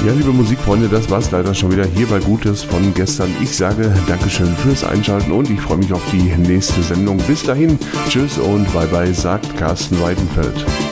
Ja, liebe Musikfreunde, das war's leider schon wieder hier bei Gutes von gestern. Ich sage Dankeschön fürs Einschalten und ich freue mich auf die nächste Sendung. Bis dahin, tschüss und bye bye, sagt Carsten Weidenfeld.